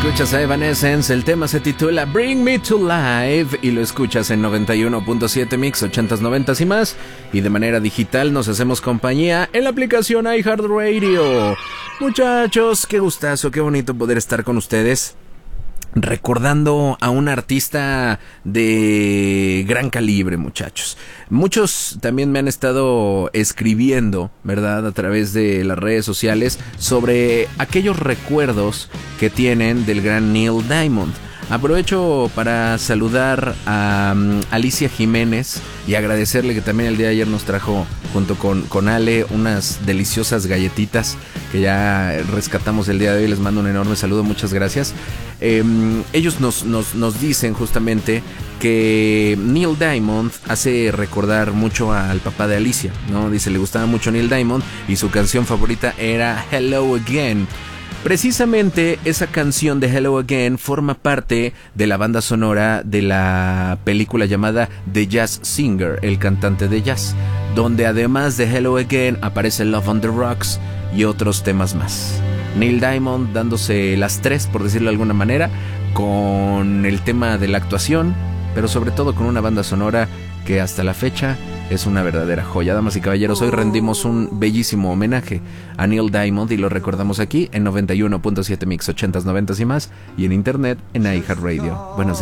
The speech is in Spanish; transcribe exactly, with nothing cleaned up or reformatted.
Escuchas a Evanescence, el tema se titula Bring Me to Life y lo escuchas en noventa y uno punto siete Mix, ochentas, noventas y más. Y de manera digital nos hacemos compañía en la aplicación iHeartRadio. Muchachos, qué gustazo, qué bonito poder estar con ustedes, recordando a un artista de gran calibre, muchachos. Muchos también me han estado escribiendo, ¿verdad?, a través de las redes sociales sobre aquellos recuerdos que tienen del gran Neil Diamond. Aprovecho para saludar a um, Alicia Jiménez y agradecerle que también el día de ayer nos trajo, junto con, con Ale, unas deliciosas galletitas que ya rescatamos el día de hoy. Les mando un enorme saludo, muchas gracias. Eh, ellos nos, nos, nos dicen justamente que Neil Diamond hace recordar mucho al papá de Alicia, ¿no? Dice, le gustaba mucho Neil Diamond y su canción favorita era Hello Again. Precisamente esa canción de Hello Again forma parte de la banda sonora de la película llamada The Jazz Singer, el cantante de jazz, donde además de Hello Again aparece Love on the Rocks y otros temas más. Neil Diamond dándose las tres, por decirlo de alguna manera, con el tema de la actuación, pero sobre todo con una banda sonora que hasta la fecha es una verdadera joya. Damas y caballeros, hoy rendimos un bellísimo homenaje a Neil Diamond y lo recordamos aquí en noventa y uno punto siete Mix, ochentas, noventas y más, y en internet en iHeartRadio. Buenos días.